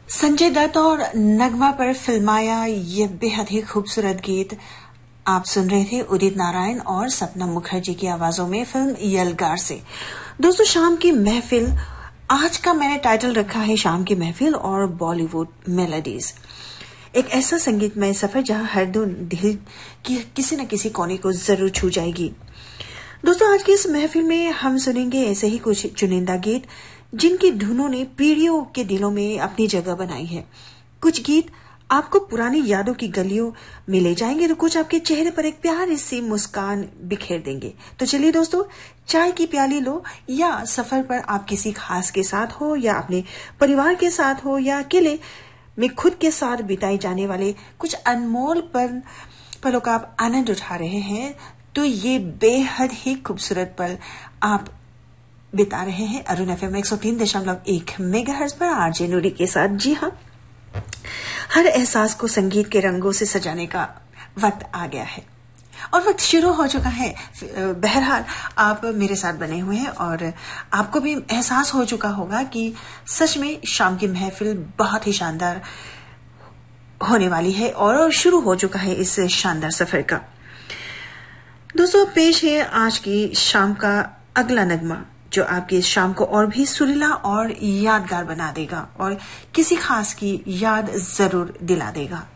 संजय दत्त और नगमा पर फिल्माया ये बेहद ही खूबसूरत गीत आप सुन रहे थे उदित नारायण और सपना मुखर्जी की आवाजों में फिल्म यलगार से। दोस्तों, शाम की महफिल, आज का मैंने टाइटल रखा है शाम की महफिल और बॉलीवुड मेलोडीज। एक ऐसा संगीतमय सफर जहां हर धुन दिल की किसी न किसी कोने को जरूर छू जाएगी। दोस्तों, आज की इस महफिल में हम सुनेंगे ऐसे ही कुछ चुनिंदा गीत जिनकी धुनों ने पीढ़ियों के दिलों में अपनी जगह बनाई है। कुछ गीत आपको पुरानी यादों की गलियों में ले जाएंगे तो कुछ आपके चेहरे पर एक प्यारी सी मुस्कान बिखेर देंगे। तो चलिए दोस्तों, चाय की प्याली लो, या सफर पर आप किसी खास के साथ हो या अपने परिवार के साथ हो या अकेले में खुद के साथ बिताए जाने वाले कुछ अनमोल पलों का आप आनंद उठा रहे हैं, तो ये बेहद ही खूबसूरत पल आप बिता रहे हैं अरुण एफएम 103.1 मेगाहर्ट्ज पर आरजे नूरी के साथ। जी हाँ, हर एहसास को संगीत के रंगों से सजाने का वक्त आ गया है और वक्त शुरू हो चुका है। बहरहाल आप मेरे साथ बने हुए हैं और आपको भी एहसास हो चुका होगा कि सच में शाम की महफिल बहुत ही शानदार होने वाली है और शुरू हो चुका है इस शानदार सफर का। दोस्तों, पेश है आज की शाम का अगला नगमा जो आपकी इस शाम को और भी सुरीला और यादगार बना देगा और किसी खास की याद जरूर दिला देगा।